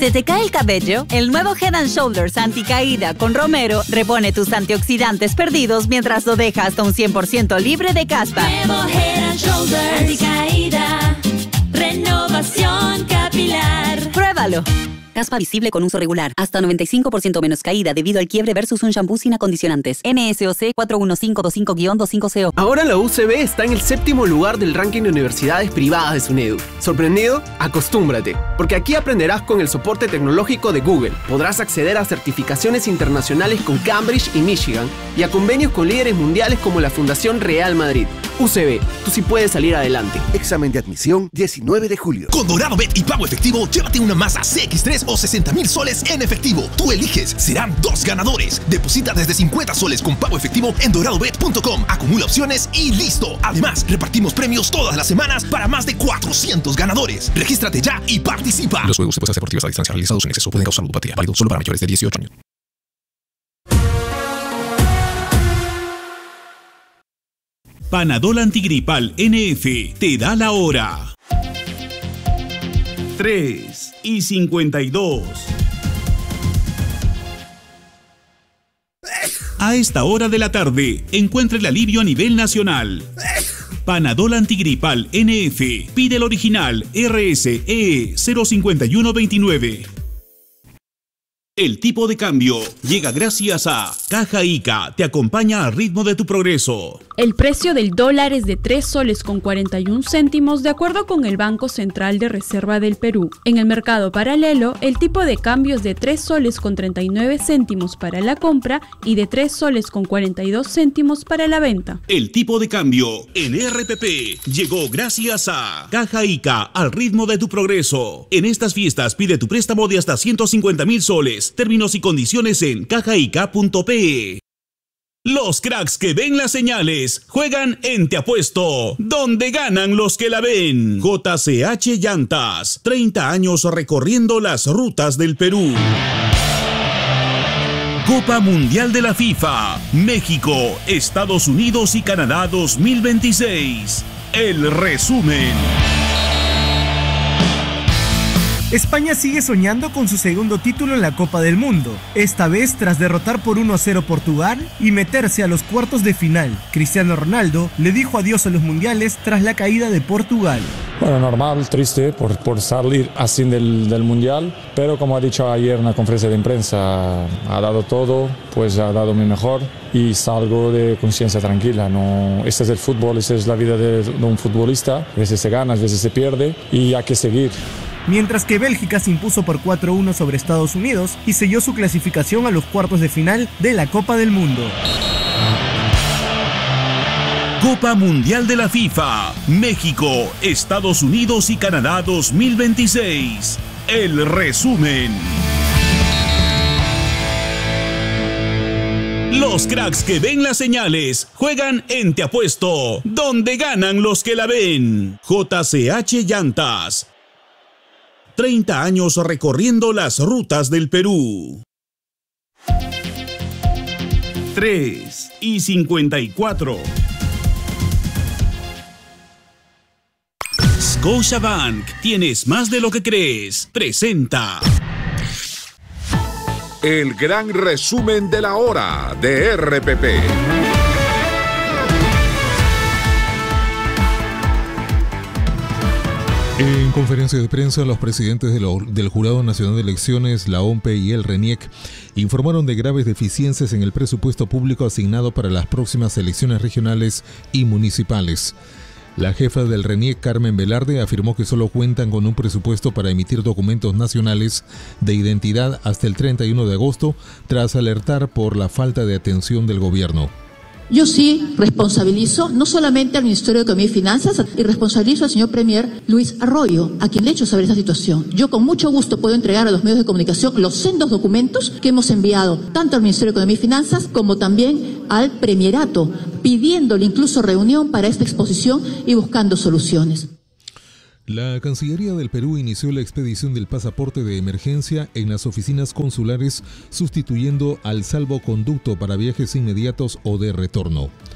¿Se te cae el cabello? El nuevo Head & Shoulders anticaída con romero repone tus antioxidantes perdidos mientras lo deja hasta un 100% libre de caspa. Nuevo Head & Shoulders anticaída, renovación capilar. ¡Pruébalo! Caspa visible con uso regular. Hasta 95% menos caída debido al quiebre versus un shampoo sin acondicionantes. NSOC 41525-250. Ahora la UCB está en el 7º lugar del ranking de universidades privadas de SUNEDU. ¿Sorprendido? Acostúmbrate, porque aquí aprenderás con el soporte tecnológico de Google. Podrás acceder a certificaciones internacionales con Cambridge y Michigan y a convenios con líderes mundiales como la Fundación Real Madrid. UCB, tú sí puedes salir adelante. Examen de admisión 19 de julio. Con Dorado Bet y Pago Efectivo, llévate una Mazda CX-3 o 60,000 soles en efectivo. Tú eliges, serán 2 ganadores. Deposita desde 50 soles con pago efectivo en doradobet.com. Acumula opciones y listo. Además, repartimos premios todas las semanas para más de 400 ganadores. Regístrate ya y participa. Los juegos de apuestas deportivas a distancia realizados en exceso pueden causar ludopatía. Válido solo para mayores de 18 años. Panadol Antigripal NF te da la hora. 3:52. A esta hora de la tarde, encuentre el alivio a nivel nacional. Panadol Antigripal NF. Pide el original RSE 05129. El tipo de cambio llega gracias a Caja Ica, te acompaña al ritmo de tu progreso. El precio del dólar es de 3 soles con 41 céntimos de acuerdo con el Banco Central de Reserva del Perú. En el mercado paralelo, el tipo de cambio es de 3 soles con 39 céntimos para la compra y de 3 soles con 42 céntimos para la venta. El tipo de cambio en RPP llegó gracias a Caja Ica, al ritmo de tu progreso. En estas fiestas pide tu préstamo de hasta 150,000 soles. Términos y condiciones en cajaica.pe. Los cracks que ven las señales juegan en Te Apuesto, donde ganan los que la ven. JCH Llantas, 30 años recorriendo las rutas del Perú. Copa Mundial de la FIFA, México, Estados Unidos y Canadá 2026. El resumen. España sigue soñando con su segundo título en la Copa del Mundo, esta vez tras derrotar por 1-0 Portugal y meterse a los cuartos de final. Cristiano Ronaldo le dijo adiós a los mundiales tras la caída de Portugal. Bueno, normal, triste por salir así del mundial, pero como ha dicho ayer en la conferencia de prensa, ha dado todo, pues ha dado mi mejor y salgo de conciencia tranquila. No, este es el fútbol, esta es la vida de un futbolista, a veces se gana, a veces se pierde y hay que seguir. Mientras que Bélgica se impuso por 4-1 sobre Estados Unidos y selló su clasificación a los cuartos de final de la Copa del Mundo. Copa Mundial de la FIFA, México, Estados Unidos y Canadá 2026. El resumen. Los cracks que ven las señales juegan en Te Apuesto, donde ganan los que la ven. JCH Llantas. 30 años recorriendo las rutas del Perú. 3:54. Scotiabank, tienes más de lo que crees. Presenta el gran resumen de la hora de RPP. En conferencia de prensa, los presidentes del Jurado Nacional de Elecciones, la OMPE y el RENIEC informaron de graves deficiencias en el presupuesto público asignado para las próximas elecciones regionales y municipales. La jefa del RENIEC, Carmen Velarde, afirmó que solo cuentan con un presupuesto para emitir documentos nacionales de identidad hasta el 31 de agosto, tras alertar por la falta de atención del gobierno. Yo sí responsabilizo no solamente al Ministerio de Economía y Finanzas, y responsabilizo al señor Premier Luis Arroyo, a quien le he hecho saber esta situación. Yo con mucho gusto puedo entregar a los medios de comunicación los sendos documentos que hemos enviado tanto al Ministerio de Economía y Finanzas como también al Premierato, pidiéndole incluso reunión para esta exposición y buscando soluciones. La Cancillería del Perú inició la expedición del pasaporte de emergencia en las oficinas consulares, sustituyendo al salvoconducto para viajes inmediatos o de retorno.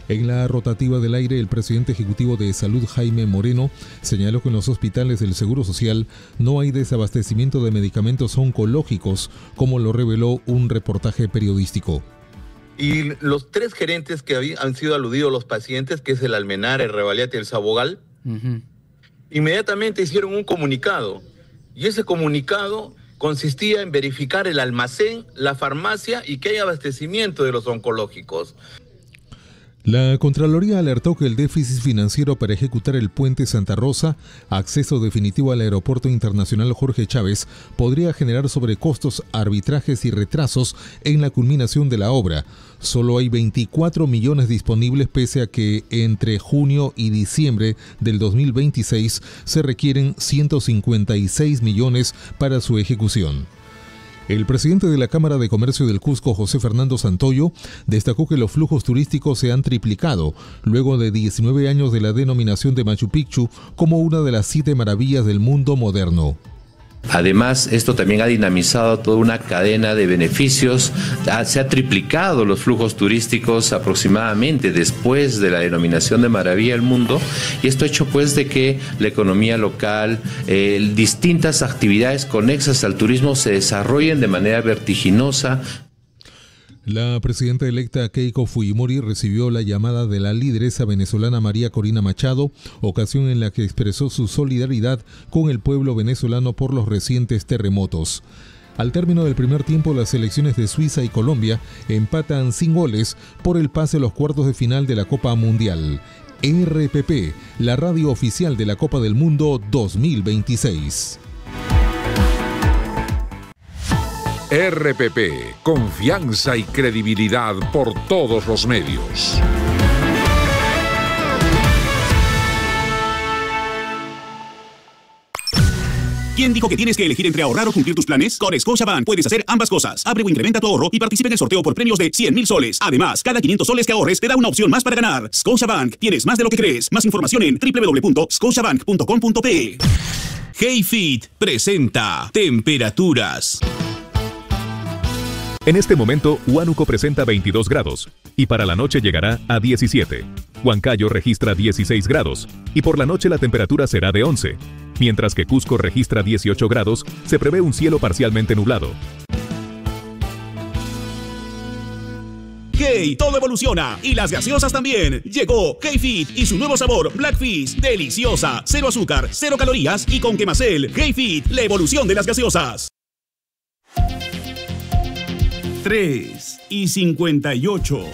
En la rotativa del aire, el presidente ejecutivo de Salud, Jaime Moreno, señaló que en los hospitales del Seguro Social no hay desabastecimiento de medicamentos oncológicos, como lo reveló un reportaje periodístico. Y los 3 gerentes que han sido aludidos los pacientes, que es el Almenara, el Revaliate y el Sabogal, inmediatamente hicieron un comunicado. Y ese comunicado consistía en verificar el almacén, la farmacia y que haya abastecimiento de los oncológicos. La Contraloría alertó que el déficit financiero para ejecutar el puente Santa Rosa, acceso definitivo al Aeropuerto Internacional Jorge Chávez, podría generar sobrecostos, arbitrajes y retrasos en la culminación de la obra. Solo hay 24 millones disponibles, pese a que entre junio y diciembre del 2026 se requieren 156 millones para su ejecución. El presidente de la Cámara de Comercio del Cusco, José Fernando Santoyo, destacó que los flujos turísticos se han triplicado luego de 19 años de la denominación de Machu Picchu como una de las 7 maravillas del mundo moderno. Además, esto también ha dinamizado toda una cadena de beneficios. Se ha triplicado los flujos turísticos aproximadamente después de la denominación de Maravilla del Mundo, y esto ha hecho pues de que la economía local, distintas actividades conexas al turismo se desarrollen de manera vertiginosa. La presidenta electa Keiko Fujimori recibió la llamada de la lideresa venezolana María Corina Machado, ocasión en la que expresó su solidaridad con el pueblo venezolano por los recientes terremotos. Al término del primer tiempo, las selecciones de Suiza y Colombia empatan sin goles por el pase a los cuartos de final de la Copa Mundial. RPP, la radio oficial de la Copa del Mundo 2026. RPP, confianza y credibilidad por todos los medios. ¿Quién dijo que tienes que elegir entre ahorrar o cumplir tus planes? Con Scotiabank puedes hacer ambas cosas. Abre o incrementa tu ahorro y participa en el sorteo por premios de 100,000 soles. Además, cada 500 soles que ahorres te da una opción más para ganar. Scotiabank, tienes más de lo que crees. Más información en www.scotiabank.com.pe. HeyFit presenta Temperaturas. En este momento, Huánuco presenta 22 grados y para la noche llegará a 17. Huancayo registra 16 grados y por la noche la temperatura será de 11. Mientras que Cusco registra 18 grados, se prevé un cielo parcialmente nublado. Hey, todo evoluciona y las gaseosas también. Llegó HeyFit y su nuevo sabor Black Fizz, deliciosa, 0 azúcar, 0 calorías y con Quemacel. HeyFit, la evolución de las gaseosas. 3:58.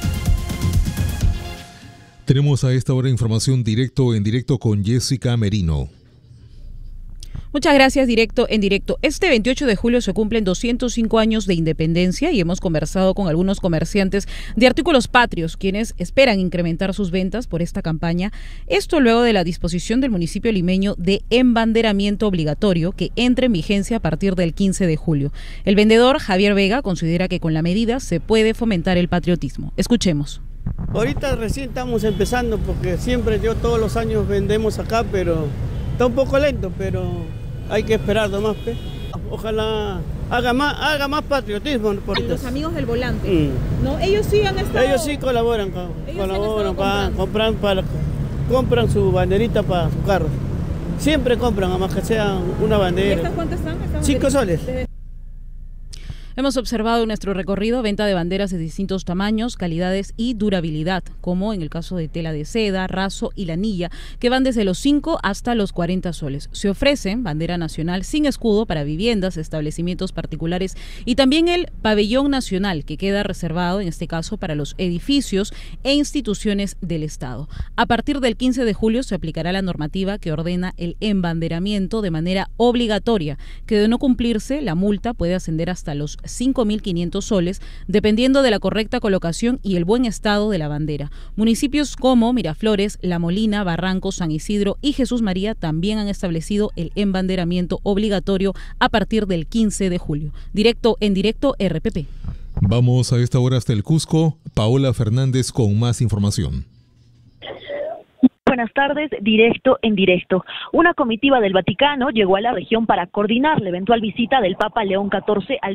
Tenemos a esta hora información en directo con Jessica Merino. Muchas gracias, Directo en Directo. Este 28 de julio se cumplen 205 años de independencia y hemos conversado con algunos comerciantes de artículos patrios, quienes esperan incrementar sus ventas por esta campaña. Esto luego de la disposición del municipio limeño de embanderamiento obligatorio que entra en vigencia a partir del 15 de julio. El vendedor Javier Vega considera que con la medida se puede fomentar el patriotismo. Escuchemos. Ahorita recién estamos empezando porque siempre todos los años vendemos acá, pero está un poco lento, pero hay que esperar nomás, pe. Ojalá haga más patriotismo. Los amigos del volante, ¿no? Ellos sí han estado... Ellos sí colaboran, compran su banderita para su carro. Siempre compran, además que sea una bandera. ¿Y estas cuántas están? 5 soles. Hemos observado en nuestro recorrido venta de banderas de distintos tamaños, calidades y durabilidad, como en el caso de tela de seda, raso y lanilla, que van desde los 5 hasta los 40 soles. Se ofrecen bandera nacional sin escudo para viviendas, establecimientos particulares y también el pabellón nacional, que queda reservado en este caso para los edificios e instituciones del Estado. A partir del 15 de julio se aplicará la normativa que ordena el embanderamiento de manera obligatoria, que de no cumplirse la multa puede ascender hasta los 5.500 soles, dependiendo de la correcta colocación y el buen estado de la bandera. Municipios como Miraflores, La Molina, Barranco, San Isidro y Jesús María también han establecido el embanderamiento obligatorio a partir del 15 de julio. Directo en Directo, RPP. Vamos a esta hora hasta el Cusco. Paola Fernández con más información. Buenas tardes, Directo en Directo. Una comitiva del Vaticano llegó a la región para coordinar la eventual visita del Papa León XIV al